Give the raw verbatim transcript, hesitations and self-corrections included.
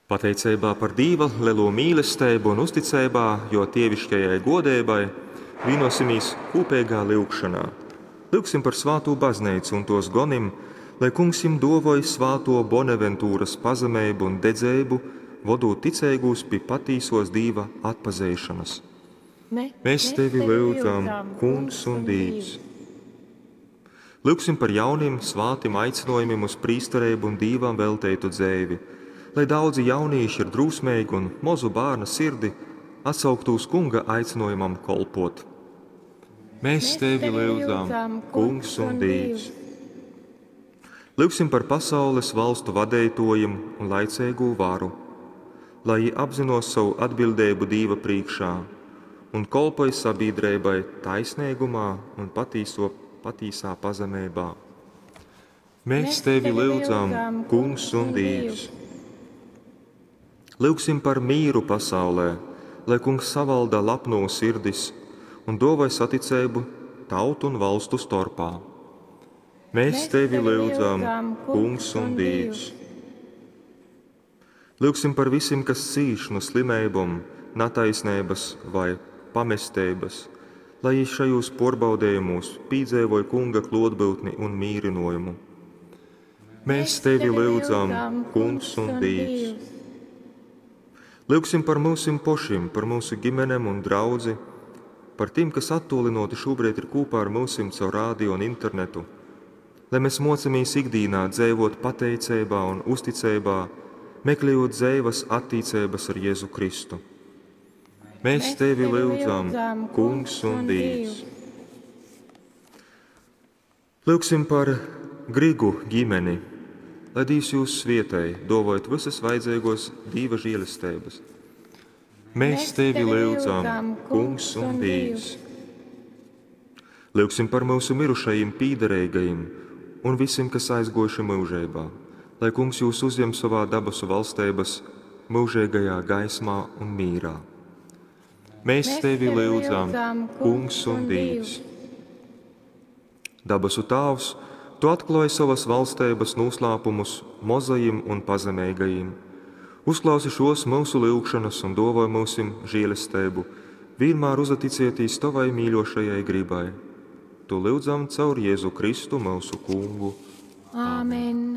Pateicībā par Dīva lielo mīlestību un uzticībā, jo tievišķajai godībai vienosimies kopīgā lūgšanā. Lūgsim par svāto baznīcu un tos gonim, lai kungs jim dovoj svāto Bonaventūras pazemību un dedzēbu, vodot ticēgūs pie patīsos Dīva atpazeišanas. Mēs tevi lūdzam, kungs un Dīvs. Lūgsim par jauniem svātim aicinājumiem uz prīstarību un Dīvam velteitu dzēvi, lai daudzi jaunieši ir drūsmīgi un mozu bērna sirdi atsauktos kunga aicinājumam kolpot. Mēs tevi lūdzam, kungs un Dīvs. Lūgsim par pasaules valstu vadeitojiem un laicīgu varu, lai apzinos savu atbildību Dīva priekšā un kolpoj sabiedrībai taisnīgumā un patīso, patīsā pazemībā. Mēs tevi lūdzam, kungs un Dīvs. Lūgsim par mīru pasaulē, lai kungs savalda lapno sirdis un dovai saticību tautu un valstu starpā. Mēs tevi lūdzam, kungs un Dīvs. Lūgsim par visiem, kas cīš no slimībām, netaisnības vai pamestības, lai šajos porbaudējumos pīdzēvoja kunga klotbūtni un mīrinojumu. Mēs tevi lūdzam, kungs un Dīvs. Lūgsim par mūsim pošiem, par mūsu ģimenēm un draudzi, par tiem, kas attolinoti šobrīd ir kopā ar mūsim caur rādio un internetu, lai mēs mocamies ikdīnā dzīvot pateicībā un uzticībā, meklējot dzīves attīcības ar Jēzu Kristu. Mēs tevi lūdzam, kungs un Dīvs. Lūgsim par Grigu ģimeni, lai Dievs jūs svētī, dovojot visas vajadzīgos Dieva žēlastības. Mēs tevi lūdzam, kungs un Dievs. Lūgsim par mūsu mirušajiem pīderīgajiem un visiem, kas aizgojuši mūžībā, lai kungs jūs uzņem savā dabasu valstības mūžīgajā gaismā un mīrā. Mēs tevi lūdzam, kungs un Dievs. Dabasu Tēvs, tu atklāji savas valstības noslēpumus mozajiem un pazemīgajiem. Uzklausi šos mūsu lūgšanas un dovoj mūsim žēlastību, vienmēr uzaticieties tavai mīļošajai gribai. Tu lūdzam caur Jēzu Kristu mūsu kungu. Āmen.